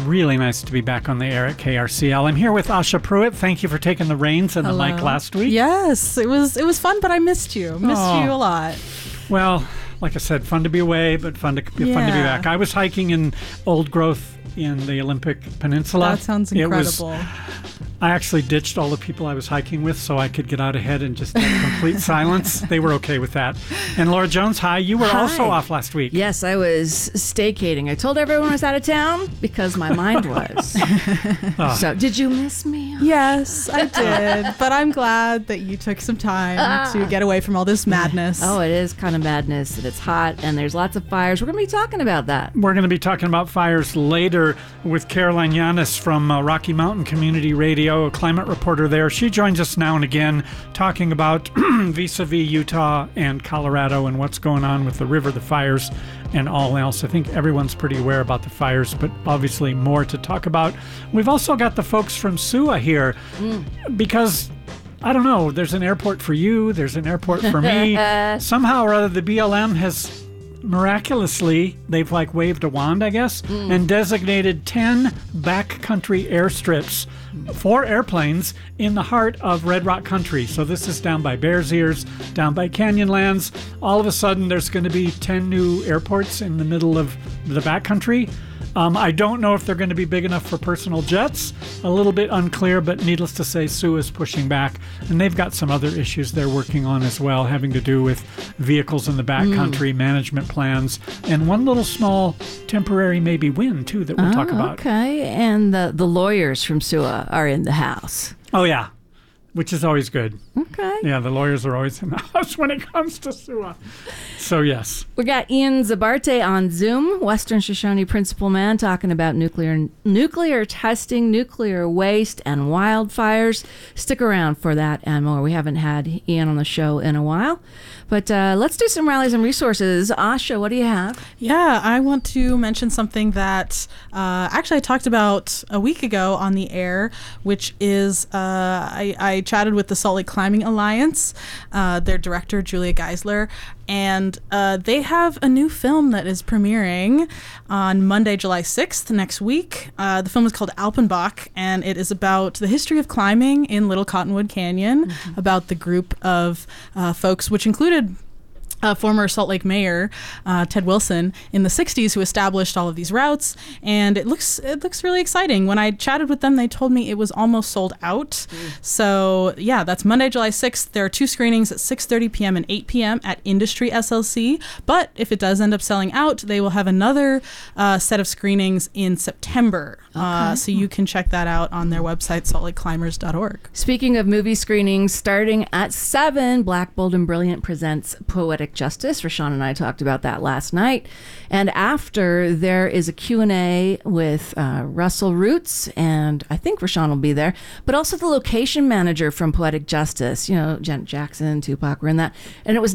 really nice to be back on the air at KRCL. I'm here with Asha Pruitt. Thank you for taking the reins and the mic last week. Yes, it was fun, but I missed you. Missed you a lot. Well, like I said, fun to be away, but fun to be back. I was hiking in old growth in the Olympic Peninsula. That sounds incredible. I actually ditched all the people I was hiking with so I could get out ahead and just have complete silence. They were okay with that. And Laura Jones, hi. You were also off last week. Yes, I was staycating. I told everyone I was out of town because my mind was. So, did you miss me? Yes, I did. But I'm glad that you took some time to get away from all this madness. Oh, it is kind of madness. And it's hot and there's lots of fires. We're going to be talking about that. We're going to be talking about fires later with Caroline Yanis from Rocky Mountain Community Radio, a climate reporter there. She joins us now and again talking about vis-a-vis Utah and Colorado and what's going on with the river, the fires, and all else. I think everyone's pretty aware about the fires, but obviously more to talk about. We've also got the folks from SUA here because, I don't know, there's an airport for you, there's an airport for me. Somehow or other, the BLM has miraculously, they've waved a wand, I guess, and designated 10 backcountry airstrips for airplanes in the heart of Red Rock Country. So this is down by Bears Ears, down by Canyonlands. All of a sudden, there's going to be 10 new airports in the middle of the backcountry. I don't know if they're going to be big enough for personal jets. A little bit unclear, but needless to say, SUA is pushing back. And they've got some other issues they're working on as well, having to do with vehicles in the backcountry, management plans, and one little small temporary maybe win, too, that we'll talk about. Okay, and the lawyers from SUA are in the house. Oh, yeah, which is always good. Okay. Yeah, the lawyers are always in the house when it comes to SUA. So, yes. We got Ian Zabarte on Zoom, Western Shoshone principal man, talking about nuclear testing, nuclear waste, and wildfires. Stick around for that and more. We haven't had Ian on the show in a while. But let's do some rallies and resources. Asha, what do you have? Yeah, I want to mention something that actually I talked about a week ago on the air, which is I chatted with the Salt Lake Climbing Alliance, their director, Julia Geisler, and they have a new film that is premiering on Monday, July 6th, next week. The film is called Alpenbach, and it is about the history of climbing in Little Cottonwood Canyon, about the group of folks, which included former Salt Lake Mayor Ted Wilson in the 60s, who established all of these routes, and it looks really exciting. When I chatted with them, they told me it was almost sold out. So yeah, that's Monday, July 6th. There are two screenings at 6:30 p.m. and 8 p.m. at Industry SLC, but if it does end up selling out, they will have another set of screenings in September. So you can check that out on their website, saltlakeclimbers.org. Speaking of movie screenings, starting at 7, Black, Bold, and Brilliant presents Poetic Justice. Rashawn and I talked about that last night. And after, there is a Q&A with Russell Roots, and I think Rashawn will be there, but also the location manager from Poetic Justice. You know, Janet Jackson, Tupac were in that. And it was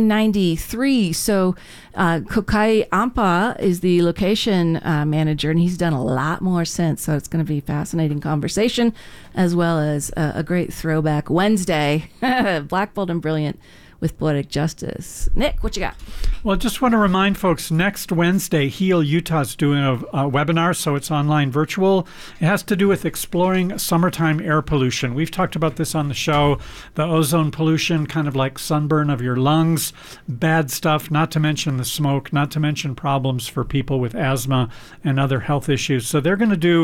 1993, so Kokai Ampa is the location manager, and he's done a lot more since, so it's going to be a fascinating conversation, as well as a great throwback Wednesday, Black, Bold, and Brilliant with Poetic Justice. Nick, what you got? Well, just want to remind folks, next Wednesday, HEAL Utah is doing a webinar, so it's online virtual. It has to do with exploring summertime air pollution. We've talked about this on the show, the ozone pollution, kind of like sunburn of your lungs, bad stuff, not to mention the smoke, not to mention problems for people with asthma and other health issues. So they're going to do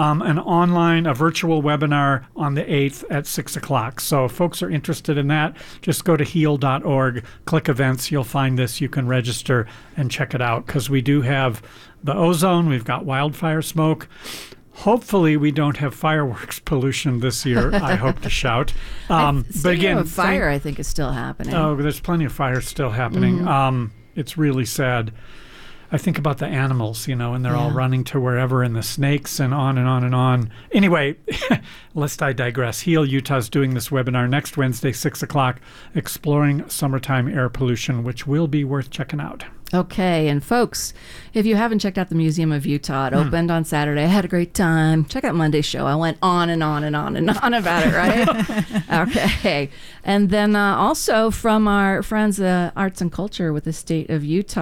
a virtual webinar on the 8th at 6 o'clock. So if folks are interested in that, just go to heal.org, click events, you'll find this. You can register and check it out, because we do have the ozone, we've got wildfire smoke. Hopefully we don't have fireworks pollution this year, I hope to shout. But again, fire I think is still happening. Oh, there's plenty of fire still happening. It's really sad. I think about the animals, and they're all running to wherever, and the snakes, and on and on and on. Anyway, lest I digress, HEAL Utah is doing this webinar next Wednesday, 6 o'clock, exploring summertime air pollution, which will be worth checking out. Okay, and folks, if you haven't checked out the Museum of Utah, it opened on Saturday. I had a great time. Check out Monday's show. I went on and on and on and on about it, right? Okay. And then also from our friends, Arts and Culture with the State of Utah,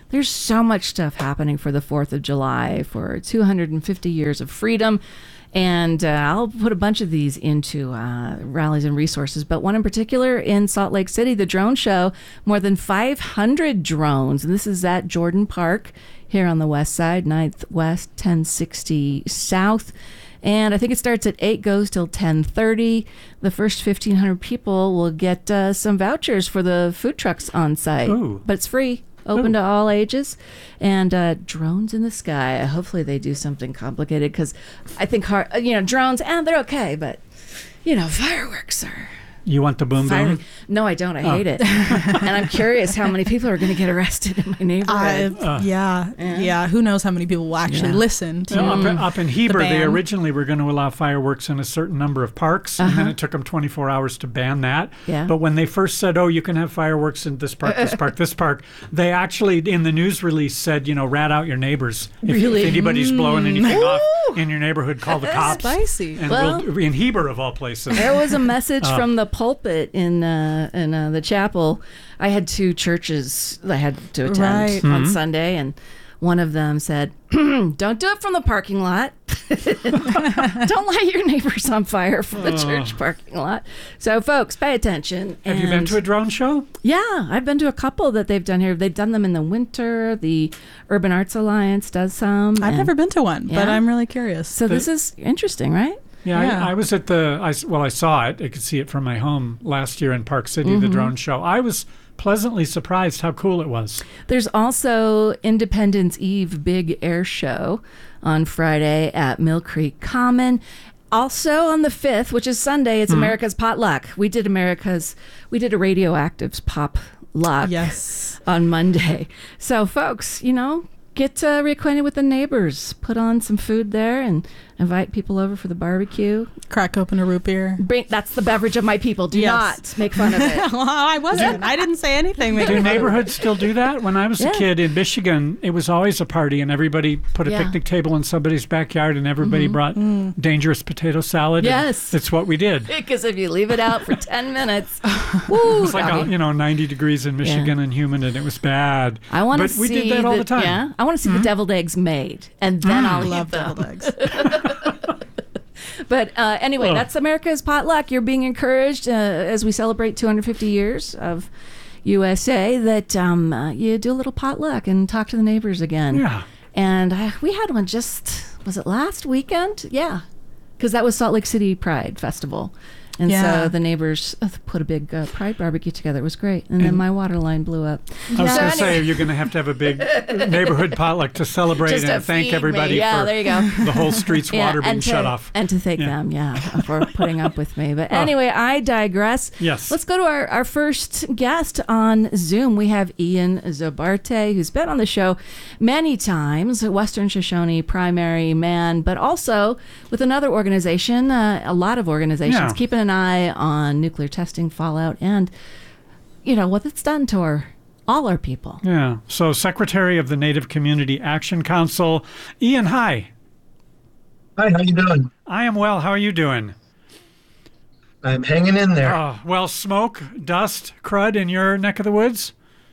There's so much stuff happening for the 4th of July, for 250 years of freedom. And I'll put a bunch of these into rallies and resources, but one in particular in Salt Lake City, the drone show, more than 500 drones. And this is at Jordan Park here on the west side, 9th West, 1060 South. And I think it starts at 8, goes till 10:30. The first 1,500 people will get some vouchers for the food trucks on site. Ooh. But it's free. Open to all ages, and drones in the sky. Hopefully they do something complicated, because I think drones, and they're okay, but fireworks are. You want the boom boom? No, I don't. I hate it, and I'm curious how many people are going to get arrested in my neighborhood. Yeah. Who knows how many people will actually listen to up in Heber, the ban. they originally were going to allow fireworks in a certain number of parks, and then it took them 24 hours to ban that. Yeah. But when they first said, "Oh, you can have fireworks in this park, this park, this park," they actually in the news release said, rat out your neighbors. Really? If anybody's blowing anything off in your neighborhood, call the cops. Spicy. And Well, we'll, in Heber of all places. There was a message from the pulpit in the chapel. I had 2 churches I had to attend on Sunday, and one of them said, "Don't do it from the parking lot. Don't light your neighbors on fire from the church parking lot." So, folks, pay attention. Have you been to a drone show? Yeah, I've been to a couple that they've done here. They've done them in the winter. The Urban Arts Alliance does some. I've never been to one, but I'm really curious. So this is interesting, right? Yeah. I was at I saw it. I could see it from my home last year in Park City, the drone show. I was pleasantly surprised how cool it was. There's also Independence Eve Big Air Show on Friday at Mill Creek Common. Also on the 5th, which is Sunday, it's America's Potluck. We did a Radioactives Pop Luck on Monday. So, folks, get reacquainted with the neighbors. Put on some food there and invite people over for the barbecue. Crack open a root beer. That's the beverage of my people. Do not make fun of it. Well, I wasn't. I didn't say anything. Do neighborhoods still do that? When I was a kid in Michigan, it was always a party, and everybody put a picnic table in somebody's backyard, and everybody brought dangerous potato salad. Yes. That's what we did. Because if you leave it out for 10 minutes, It was like 90 degrees in Michigan and humid, and it was bad. I want to But see we did that all the time. Yeah, I want to see the deviled eggs made, and then I'll love eat them. deviled eggs. But anyway, that's America's Potluck. You're being encouraged as we celebrate 250 years of USA that you do a little potluck and talk to the neighbors again. Yeah. And we had one was it last weekend? Yeah, because that was Salt Lake City Pride Festival. And so the neighbors put a big Pride barbecue together. It was great. And then my water line blew up. I was going to say, you're going to have a big neighborhood potluck to celebrate Just and to thank feed everybody me. Yeah, for there you go. the whole street's water being shut off. And to thank them, for putting up with me. But anyway, I digress. Yes. Let's go to our first guest on Zoom. We have Ian Zobarte, who's been on the show many times, Western Shoshone primary man, but also with another organization, a lot of organizations, keeping an eye on nuclear testing, fallout, and what it's done to all our people. Yeah. So, Secretary of the Native Community Action Council, Ian, hi. Hi, how you doing? I am well. How are you doing? I'm hanging in there. Well, smoke, dust, crud in your neck of the woods?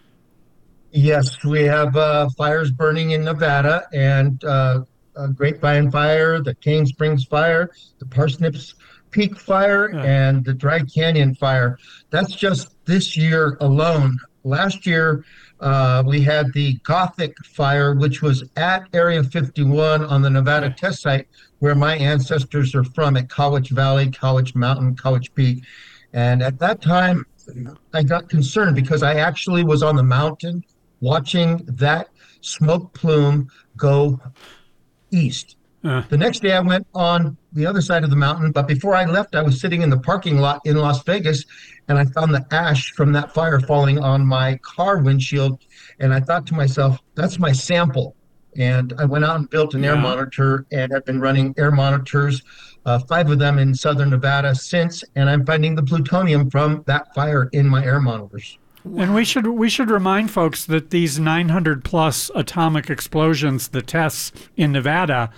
Yes, we have fires burning in Nevada, and Grapevine Fire, the Cane Springs Fire, the Parsnips Peak Fire, and the Dry Canyon Fire. That's just this year alone. Last year, we had the Gothic Fire, which was at Area 51 on the Nevada test site, where my ancestors are from, at College Valley, College Mountain, College Peak. And at that time, I got concerned because I actually was on the mountain watching that smoke plume go east. The next day I went on the other side of the mountain, but before I left, I was sitting in the parking lot in Las Vegas, and I found the ash from that fire falling on my car windshield, and I thought to myself, that's my sample. And I went out and built an air monitor and have been running air monitors, 5 of them in southern Nevada since, and I'm finding the plutonium from that fire in my air monitors. Wow. And we should remind folks that these 900 plus atomic explosions, the tests in Nevada,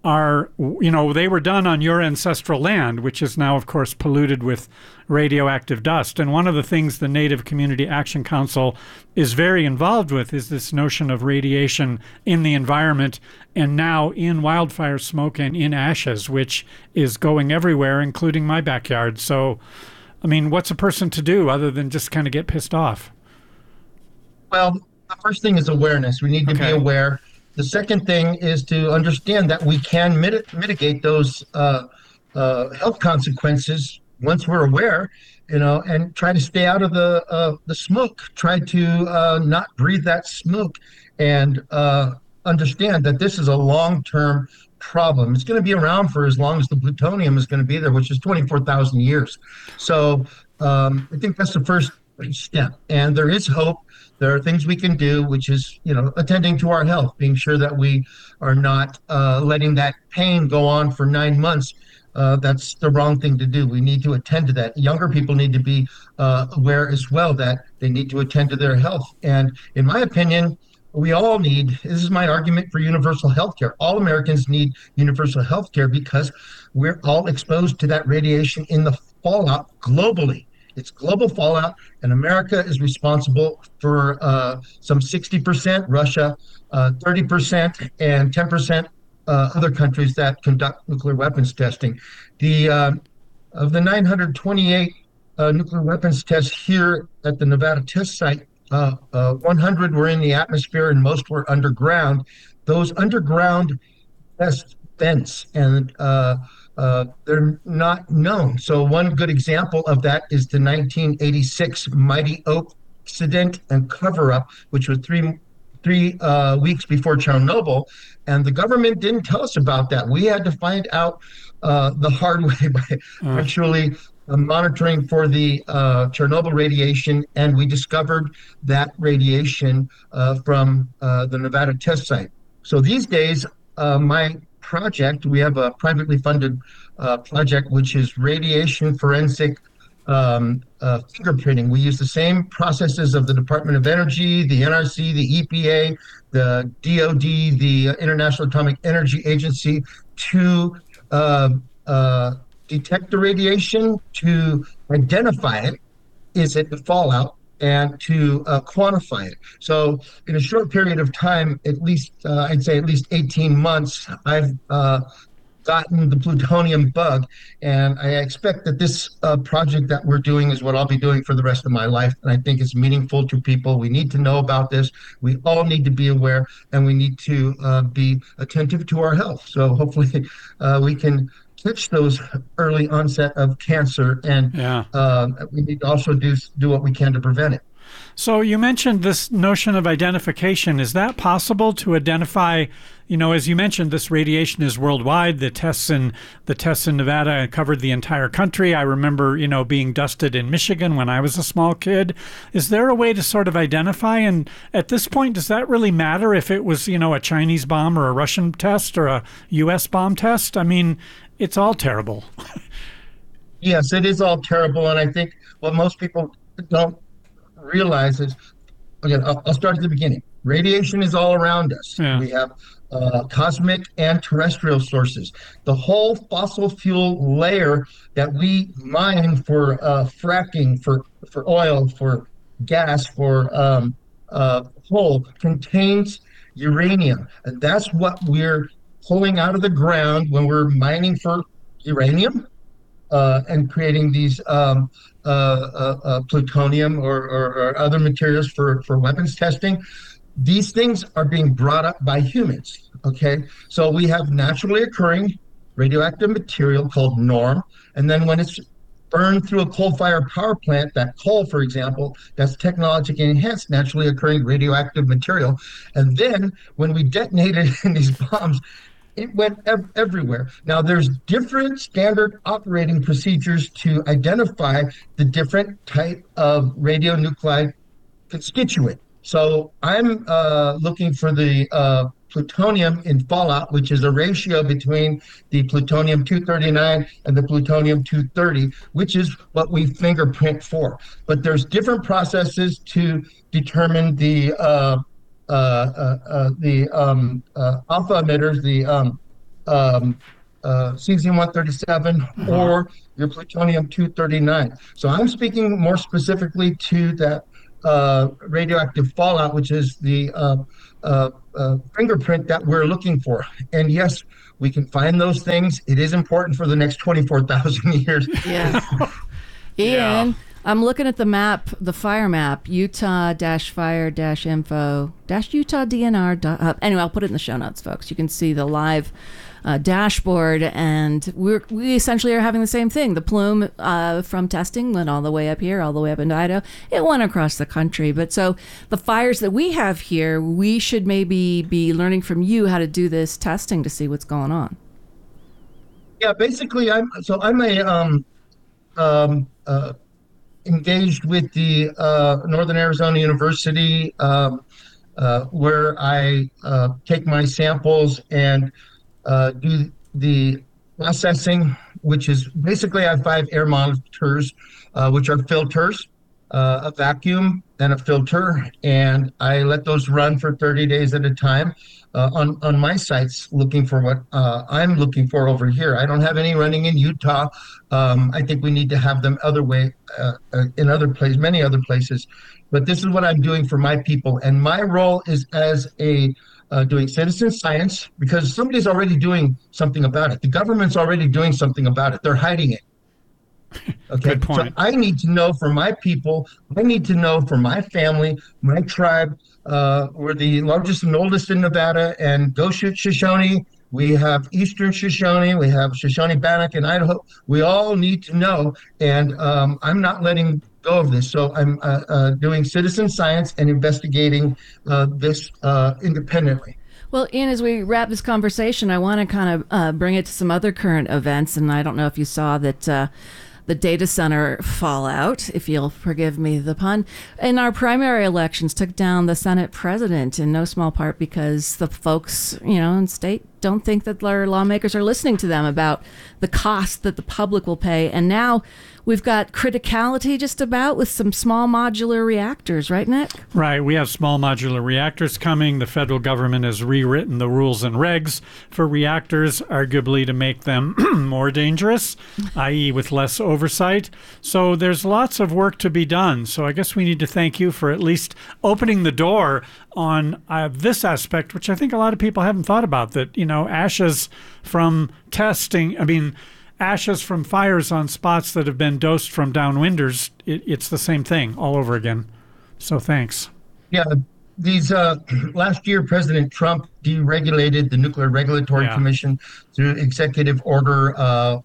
are, they were done on your ancestral land, which is now, of course, polluted with radioactive dust. And one of the things the Native Community Action Council is very involved with is this notion of radiation in the environment, and now in wildfire smoke and in ashes, which is going everywhere, including my backyard. So, I mean, what's a person to do other than just kind of get pissed off? Well, the first thing is awareness. We need to be aware. The second thing is to understand that we can mitigate those health consequences once we're aware, and try to stay out of the smoke. Try to not breathe that smoke, and understand that this is a long-term problem. It's going to be around for as long as the plutonium is going to be there, which is 24,000 years. So I think that's the first step, and there is hope. There are things we can do, which is, attending to our health, being sure that we are not letting that pain go on for 9 months. That's the wrong thing to do. We need to attend to that. Younger people need to be aware as well that they need to attend to their health. And in my opinion, we all need, this is my argument for universal health care. All Americans need universal health care because we're all exposed to that radiation in the fallout globally. It's global fallout, and America is responsible for some 60%, Russia 30%, and 10% other countries that conduct nuclear weapons testing. Of the 928 nuclear weapons tests here at the Nevada test site, 100 were in the atmosphere and most were underground. Those underground test vents, and they're not known. So one good example of that is the 1986 Mighty Oak accident and cover-up, which was three weeks before Chernobyl, and the government didn't tell us about that. We had to find out the hard way by actually monitoring for the Chernobyl radiation, and we discovered that radiation from the Nevada test site. So these days, my project, we have a privately funded project, which is radiation forensic fingerprinting. We use the same processes of the Department of Energy, the NRC, the EPA, the DOD, the International Atomic Energy Agency, to detect the radiation, to identify it, is it the fallout, and to quantify it. So in a short period of time, at least, I'd say at least 18 months, I've gotten the plutonium bug. And I expect that this project that we're doing is what I'll be doing for the rest of my life. And I think it's meaningful to people. We need to know about this. We all need to be aware, and we need to be attentive to our health. So hopefully we can catch those early onset of cancer, and we need to also do what we can to prevent it. So you mentioned this notion of identification. Is that possible to identify, as you mentioned, this radiation is worldwide. The tests in Nevada covered the entire country. I remember, being dusted in Michigan when I was a small kid. Is there a way to sort of identify? And at this point, does that really matter if it was, a Chinese bomb or a Russian test or a U.S. bomb test? I mean, it's all terrible. Yes, it is all terrible. And I think what most people don't realize is, again, I'll start at the beginning. Radiation is all around us. Yeah. We have cosmic and terrestrial sources. The whole fossil fuel layer that we mine for fracking, for oil, for gas, for coal, contains uranium. And that's what we're pulling out of the ground when we're mining for uranium and creating these plutonium or other materials for weapons testing. These things are being brought up by humans, okay? So we have naturally occurring radioactive material called NORM, and then when it's burned through a coal-fired power plant, that coal, for example, that's technologically enhanced, naturally occurring radioactive material. And then when we detonated in these bombs, it went everywhere. Now, there's different standard operating procedures to identify the different type of radionuclide constituent. So I'm looking for the plutonium in fallout, which is a ratio between the plutonium-239 and the plutonium-230, which is what we fingerprint for. But there's different processes to determine the alpha emitters, the cesium-137 or your plutonium-239. So I'm speaking more specifically to that radioactive fallout, which is the fingerprint that we're looking for. And yes, we can find those things. It is important for the next 24,000 years. Yes. Ian, I'm looking at the map, the fire map, utah-fire-info-utahdnr. Anyway, I'll put it in the show notes, folks. You can see the live dashboard, and we essentially are having the same thing. The plume from testing went all the way up here, all the way up into Idaho. It went across the country. But so the fires that we have here, we should maybe be learning from you how to do this testing to see what's going on. Yeah, basically, I'm engaged with the Northern Arizona University, where I take my samples and do the processing, which is basically I have 5 air monitors, which are filters, a vacuum and a filter, and I let those run for 30 days at a time on my sites, looking for what I'm looking for over here. I don't have any running in Utah. I think we need to have them in other places, many other places. But this is what I'm doing for my people, and my role is as doing citizen science, because somebody's already doing something about it. The government's already doing something about it. They're hiding it. Okay. Good point. So I need to know for my people. I need to know for my family, my tribe. We're the largest and oldest in Nevada, and Goshute Shoshone. We have Eastern Shoshone. We have Shoshone Bannock in Idaho. We all need to know, and I'm not letting go of this. So I'm doing citizen science and investigating this independently. Well, Ian, as we wrap this conversation, I want to kind of bring it to some other current events. And I don't know if you saw that the data center fallout, if you'll forgive me the pun, in our primary elections took down the Senate president, in no small part because the folks, in state don't think that their lawmakers are listening to them about the cost that the public will pay. And now we've got criticality just about with some small modular reactors, right, Nick? Right. We have small modular reactors coming. The federal government has rewritten the rules and regs for reactors, arguably to make them more dangerous, i.e. with less oversight. So there's lots of work to be done. So I guess we need to thank you for at least opening the door on this aspect, which I think a lot of people haven't thought about, that, ashes from testing, ashes from fires on spots that have been dosed from downwinders, it's the same thing all over again. So thanks. Yeah, these last year, President Trump deregulated the Nuclear Regulatory Commission through Executive Order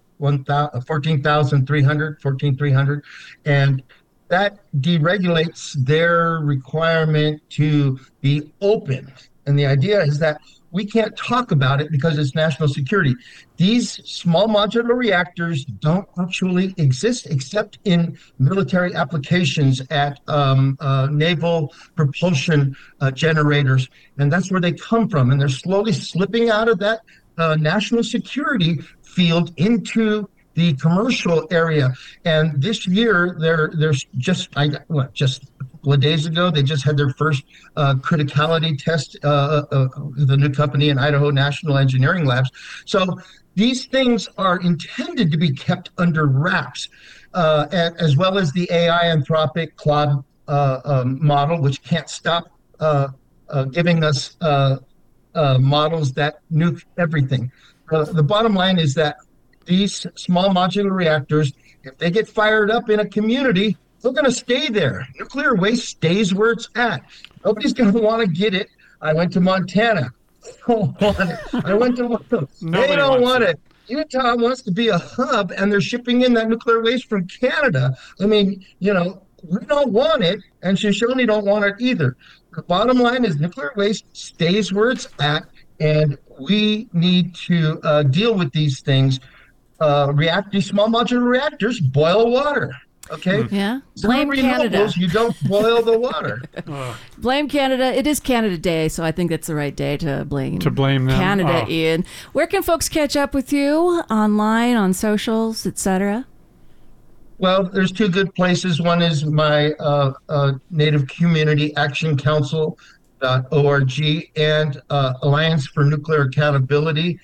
14,300, and that deregulates their requirement to be open. And the idea is that we can't talk about it because it's national security. These small modular reactors don't actually exist except in military applications at naval propulsion generators. And that's where they come from. And they're slowly slipping out of that national security field into the commercial area. And this year, there's just a couple of days ago, they just had their first criticality test, the new company in Idaho National Engineering Labs. So these things are intended to be kept under wraps, as well as the AI Anthropic Claude model, which can't stop giving us models that nuke everything. The bottom line is that these small modular reactors, if they get fired up in a community, they're going to stay there. Nuclear waste stays where it's at. Nobody's going to want to get it. I went to Montana. They don't want it. I went to they don't want it. Utah wants to be a hub, and they're shipping in that nuclear waste from Canada. We don't want it, and Shoshone don't want it either. The bottom line is nuclear waste stays where it's at, and we need to deal with these things. These small modular reactors boil water. Okay. Yeah. Blame Canada. You don't boil the water. Blame Canada. It is Canada Day, so I think that's the right day to blame. Them. Canada, Ian. Where can folks catch up with you? Online, on socials, etc.? Well, there's 2 good places. One is my Native Community Action Council.org and Alliance for Nuclear Accountability.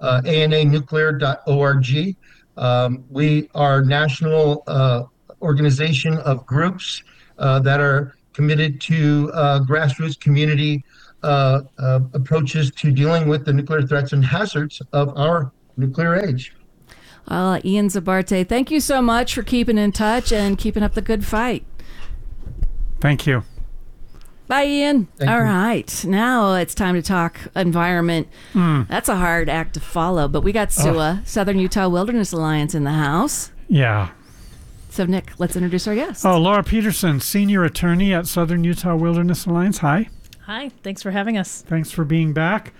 ananuclear.org. We are a national organization of groups that are committed to grassroots community approaches to dealing with the nuclear threats and hazards of our nuclear age. Ian Zabarte, thank you so much for keeping in touch and keeping up the good fight. Thank you. Bye, Ian. Thank All you. right. Now it's time to talk environment. That's a hard act to follow, but we got SUA, Southern Utah Wilderness Alliance, in the house. Yeah. So, Nick, let's introduce our guest. Oh, Laura Peterson, senior attorney at Southern Utah Wilderness Alliance. Hi. Hi, thanks for having us. Thanks for being back.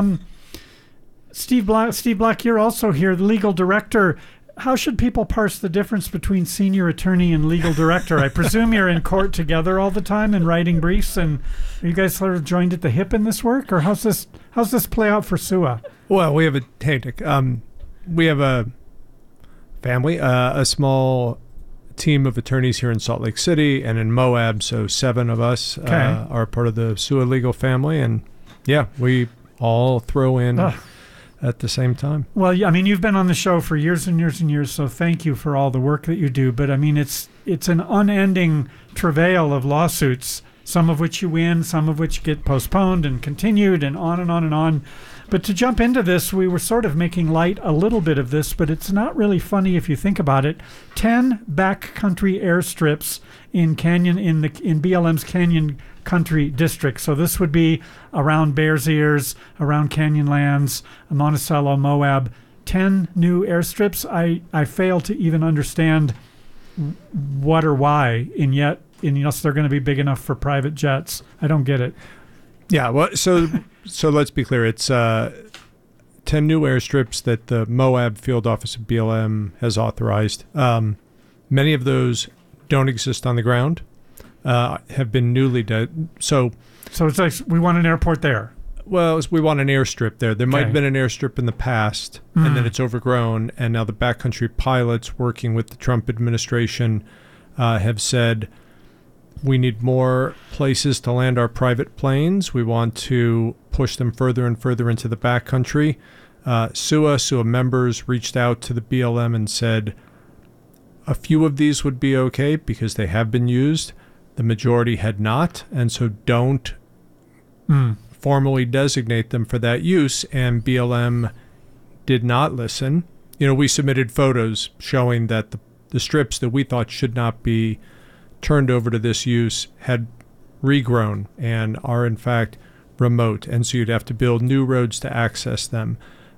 Steve Black, you're also here, the legal director. How should people parse the difference between senior attorney and legal director? I presume you're in court together all the time and writing briefs, and are you guys sort of joined at the hip in this work, or how's this play out for SUA? Well, we have we have a family, a small team of attorneys here in Salt Lake City and in Moab, so 7 of us are part of the SUA legal family, and yeah, we all throw in at the same time. Well, I mean, you've been on the show for years and years and years, so thank you for all the work that you do. But I mean, it's an unending travail of lawsuits, some of which you win, some of which get postponed and continued, and on and on and on. But to jump into this, we were sort of making light a little bit of this, but it's not really funny if you think about it. 10 backcountry airstrips in BLM's Canyon Country District. So this would be around Bears Ears, around Canyonlands, Monticello, Moab. 10 new airstrips. I fail to even understand what or why, and yet unless they're going to be big enough for private jets. I don't get it. Yeah, well, so let's be clear. It's 10 new airstrips that the Moab Field Office of BLM has authorized. Many of those don't exist on the ground, have been newly So it's like we want an airport there. Well, we want an airstrip there. There might have been an airstrip in the past, and then it's overgrown, and now the backcountry pilots working with the Trump administration have said, we need more places to land our private planes. We want to push them further and further into the backcountry. SUA members reached out to the BLM and said a few of these would be okay because they have been used. The majority had not, and so don't formally designate them for that use, and BLM did not listen. You know, we submitted photos showing that the strips that we thought should not be turned over to this use had regrown and are in fact remote, and so you'd have to build new roads to access them.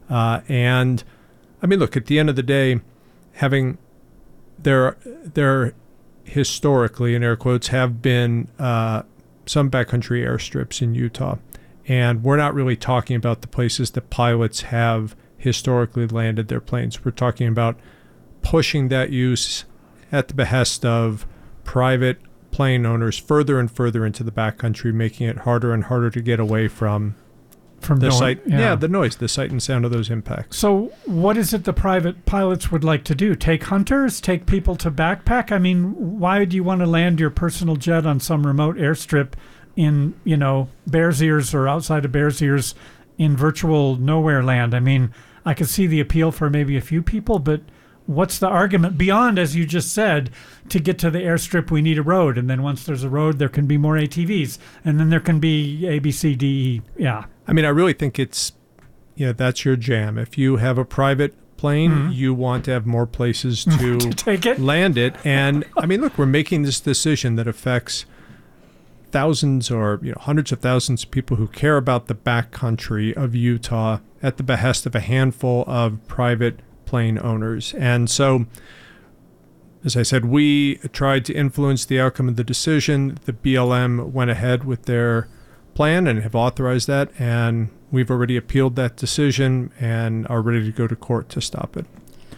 And I mean, look, at the end of the day, having there historically, in air quotes, have been some backcountry airstrips in Utah, and we're not really talking about the places that pilots have historically landed their planes. We're talking about pushing that use at the behest of private plane owners further and further into the backcountry, making it harder and harder to get away from the sight. Yeah, the noise, the sight and sound of those impacts. So what is it the private pilots would like to do? Take hunters? Take people to backpack? I mean, why do you want to land your personal jet on some remote airstrip in, Bears Ears or outside of Bears Ears in virtual nowhere land? I mean, I could see the appeal for maybe a few people, but what's the argument beyond, as you just said, to get to the airstrip, we need a road. And then once there's a road, there can be more ATVs. And then there can be A, B, C, D, E. Yeah. I mean, I really think it's, that's your jam. If you have a private plane, you want to have more places to take it, land it. And I mean, look, we're making this decision that affects thousands or hundreds of thousands of people who care about the backcountry of Utah at the behest of a handful of private plane owners. And so, as I said, we tried to influence the outcome of the decision. The BLM went ahead with their plan and have authorized that, and we've already appealed that decision and are ready to go to court to stop it.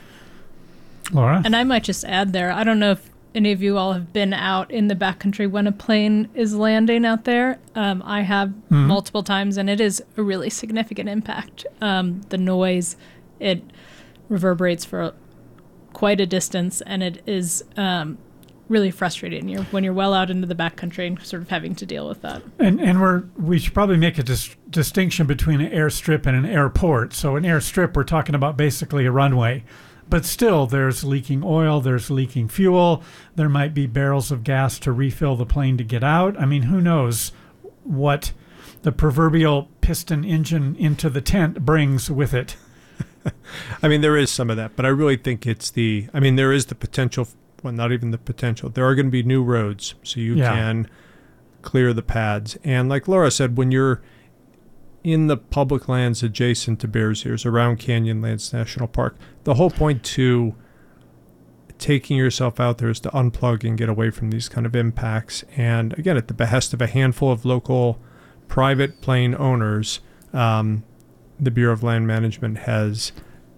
Laura? And I might just add there, I don't know if any of you all have been out in the backcountry when a plane is landing out there. I have multiple times, and it is a really significant impact. The noise, it reverberates for quite a distance, and it is really frustrating when you're well out into the backcountry and sort of having to deal with that. And we should probably make a distinction between an airstrip and an airport. So an airstrip, we're talking about basically a runway. But still, there's leaking oil, there's leaking fuel, there might be barrels of gas to refill the plane to get out. I mean, who knows what the proverbial piston engine into the tent brings with it. I mean, there is some of that, but I really think there is the potential, well, not even the potential. There are going to be new roads, so you can clear the pads. And like Laura said, when you're in the public lands adjacent to Bears Ears, around Canyonlands National Park, the whole point to taking yourself out there is to unplug and get away from these kind of impacts. And again, at the behest of a handful of local private plane owners, the Bureau of Land Management has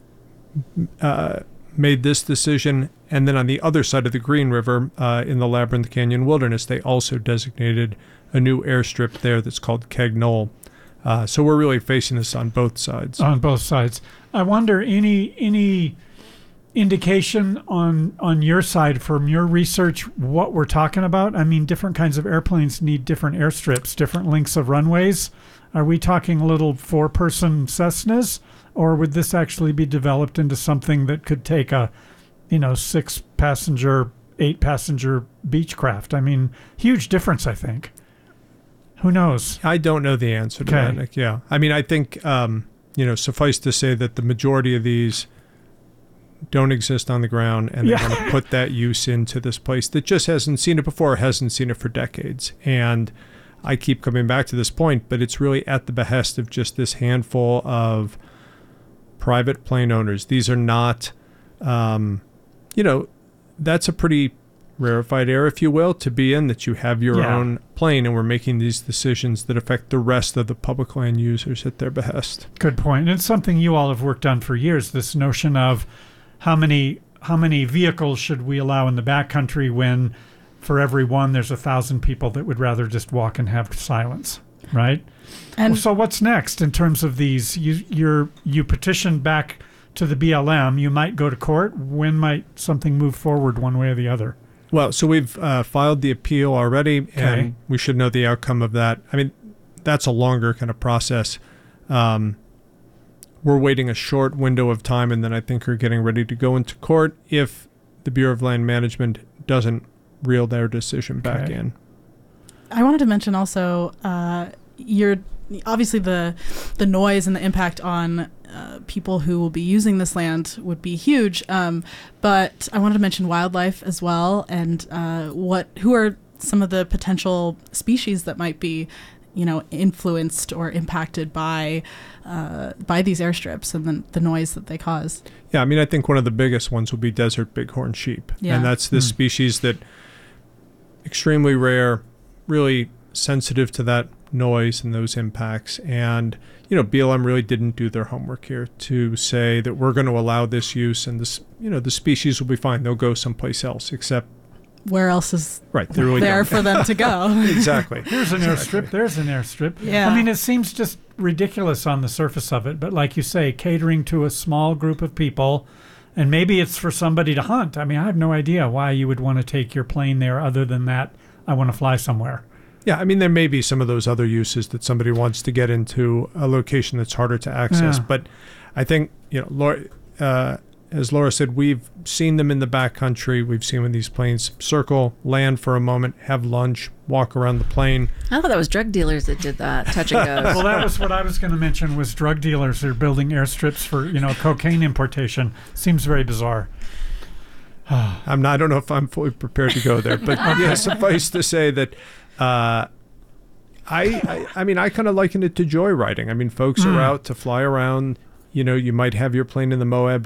made this decision. And then on the other side of the Green River, in the Labyrinth Canyon Wilderness, they also designated a new airstrip there that's called Keg Knoll. So we're really facing this on both sides. On both sides. I wonder, any indication on your side from your research what we're talking about? I mean, different kinds of airplanes need different airstrips, different lengths of runways. Are we talking little 4-person Cessnas, or would this actually be developed into something that could take a 6-passenger, 8-passenger Beechcraft? I mean, huge difference, I think. Who knows? I don't know the answer to that, Nick. Yeah. I mean, I think, suffice to say that the majority of these don't exist on the ground, and they want to put that use into this place that just hasn't seen it before, hasn't seen it for decades. And I keep coming back to this point, but it's really at the behest of just this handful of private plane owners. These are not, that's a pretty rarefied air, if you will, to be in, that you have your own plane, and we're making these decisions that affect the rest of the public land users at their behest. Good point. And it's something you all have worked on for years, this notion of how many vehicles should we allow in the backcountry when for every one there's 1,000 people that would rather just walk and have silence, right? And so what's next in terms of these? You petitioned back to the BLM. You might go to court. When might something move forward one way or the other? Well, so we've filed the appeal already, and we should know the outcome of that. I mean, that's a longer kind of process. We're waiting a short window of time, and then I think we're getting ready to go into court if the Bureau of Land Management doesn't reel their decision back in. I wanted to mention also, obviously the noise and the impact on people who will be using this land would be huge. But I wanted to mention wildlife as well, and who are some of the potential species that might be, influenced or impacted by these airstrips and the noise that they cause. Yeah, I mean, I think one of the biggest ones will be desert bighorn sheep, and that's this species that extremely rare, really sensitive to that noise and those impacts. And BLM really didn't do their homework here to say that we're going to allow this use, and this, the species will be fine. They'll go someplace else, except where else is really there for them to go? Exactly. There's an airstrip. There's an airstrip. Yeah. I mean, it seems just ridiculous on the surface of it, but like you say, catering to a small group of people, and maybe it's for somebody to hunt. I mean, I have no idea why you would want to take your plane there other than that I want to fly somewhere. Yeah, I mean, there may be some of those other uses that somebody wants to get into a location that's harder to access. But I think, Laura, as Laura said, we've seen them in the backcountry. We've seen when these planes circle, land for a moment, have lunch, walk around the plane. I thought that was drug dealers that did that, touch and go. Well, that was what I was going to mention, was drug dealers are building airstrips for, cocaine importation. Seems very bizarre. I don't know if I'm fully prepared to go there, but suffice to say that I mean, I kind of liken it to joyriding. I mean, folks are out to fly around. You might have your plane in the Moab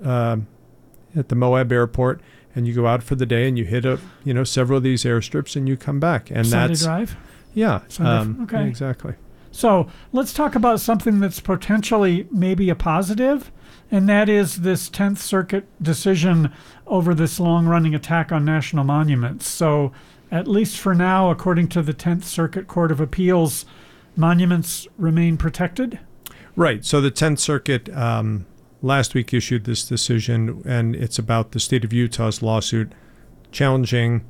at the Moab airport, and you go out for the day and you hit several of these airstrips and you come back. And Sunday that's drive? Yeah. Okay. Exactly. So let's talk about something that's potentially maybe a positive, and that is this 10th Circuit decision over this long-running attack on national monuments. So at least for now, according to the 10th Circuit Court of Appeals, monuments remain protected? Right. So the 10th Circuit last week issued this decision, and it's about the state of Utah's lawsuit challenging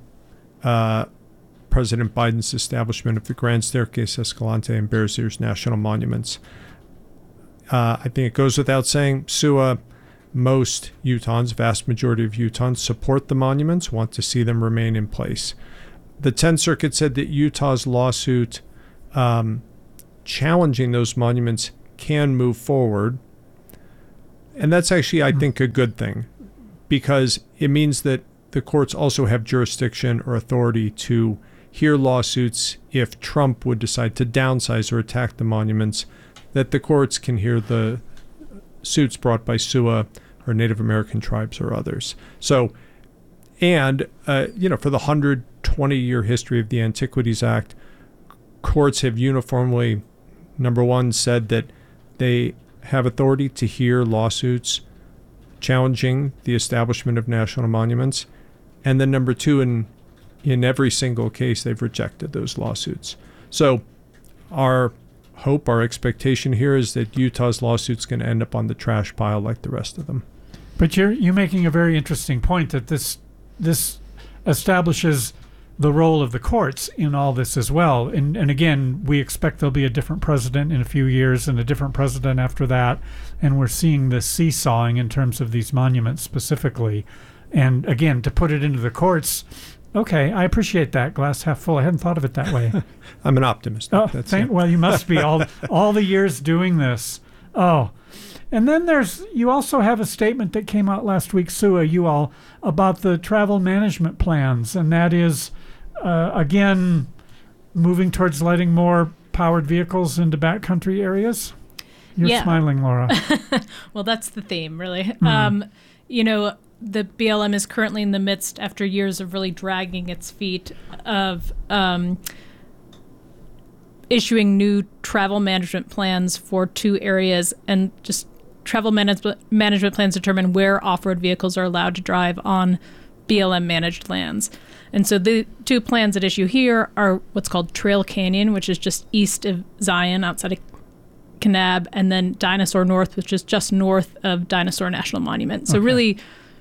President Biden's establishment of the Grand Staircase Escalante and Bears Ears National Monuments. I think it goes without saying, SUA, most Utahns, vast majority of Utahns, support the monuments, want to see them remain in place. The 10th Circuit said that Utah's lawsuit challenging those monuments can move forward. And that's actually, I think, a good thing, because it means that the courts also have jurisdiction or authority to hear lawsuits if Trump would decide to downsize or attack the monuments, that the courts can hear the suits brought by SUA or Native American tribes or others. So, and, for the 120-year history of the Antiquities Act, courts have uniformly, number one, said that they have authority to hear lawsuits challenging the establishment of national monuments. And then number two, in every single case, they've rejected those lawsuits. So our hope, our expectation here is that Utah's lawsuit's going to end up on the trash pile like the rest of them. But you're making a very interesting point that this establishes the role of the courts in all this as well. And again, we expect there'll be a different president in a few years and a different president after that. And we're seeing this seesawing in terms of these monuments specifically. And again, to put it into the courts, okay, I appreciate that. Glass half full. I hadn't thought of it that way. I'm an optimist. Oh, well, you must be all the years doing this. Oh, and then you also have a statement that came out last week, SUA, you all, about the travel management plans. And that is, again, moving towards letting more powered vehicles into backcountry areas. You're smiling, Laura. Well, that's the theme, really. The BLM is currently in the midst, after years of really dragging its feet, of issuing new travel management plans for 2 areas, and just travel management plans determine where off-road vehicles are allowed to drive on BLM managed lands. And so the 2 plans at issue here are what's called Trail Canyon, which is just east of Zion, outside of Kanab, and then Dinosaur North, which is just north of Dinosaur National Monument. So really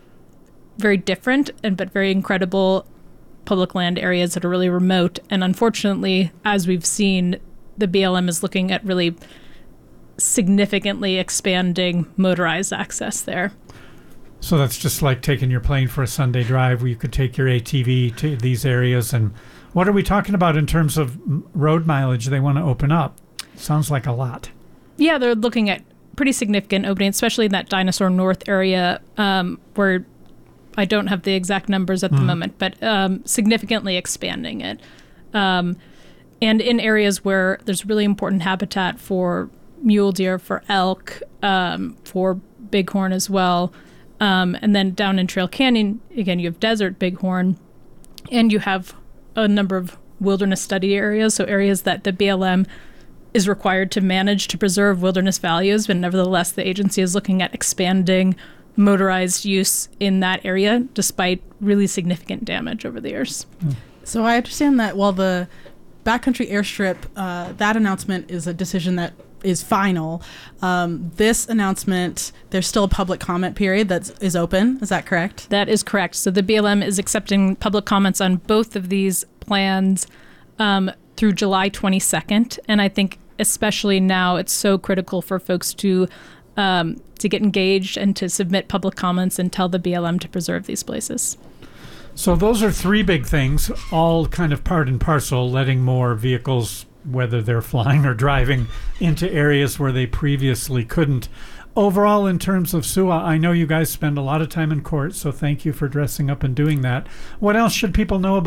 very different, but very incredible public land areas that are really remote. And unfortunately, as we've seen, the BLM is looking at really significantly expanding motorized access there. So that's just like taking your plane for a Sunday drive, where you could take your ATV to these areas. And what are we talking about in terms of road mileage they want to open up? Sounds like a lot. Yeah, they're looking at pretty significant opening, especially in that Dinosaur North area, where I don't have the exact numbers at the moment, but significantly expanding it. And in areas where there's really important habitat for mule deer, for elk, for bighorn as well. And then down in Trail Canyon, again, you have desert bighorn, and you have a number of wilderness study areas, so areas that the BLM is required to manage to preserve wilderness values, but nevertheless, the agency is looking at expanding motorized use in that area, despite really significant damage over the years. So I understand that while the backcountry airstrip, that announcement is a decision that is final. This announcement, there's still a public comment period that is open. Is that correct? That is correct. So the BLM is accepting public comments on both of these plans through July 22nd. And I think especially now it's so critical for folks to get engaged and to submit public comments and tell the BLM to preserve these places. So those are 3 big things, all kind of part and parcel, letting more vehicles, whether they're flying or driving, into areas where they previously couldn't. Overall, in terms of SUA, I know you guys spend a lot of time in court, so thank you for dressing up and doing that. What else should people know about